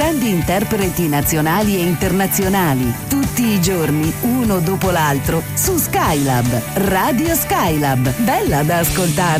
grandi interpreti nazionali e internazionali, tutti i giorni, uno dopo l'altro, su Skylab, Radio Skylab, bella da ascoltare.